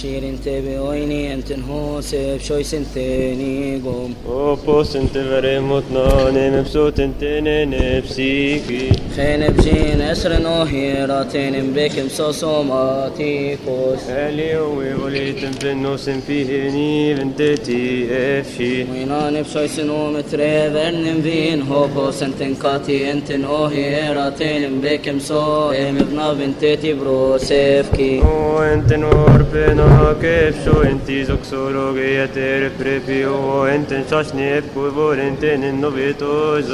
شيرين تبي ويني انت نهوسف شوي سنتيني قوم وبوس انت فريموت ناني مبسوط انت نفسيكي خين بجين اسر نوهيراتين بكم سوسوماتيكوس اليوم وليتم في النوس فيني بنتتي افشي ويناني بشوي سنو متريفرن فين هوبوس انتن كاتي انتن اوهيراتين بكم سو ابنا بنتتي بروسيفكي وانت نور بنا كيف شو انتي زوكسولوجية تربريبيو انت شاشني بكبور انت النوبيتوز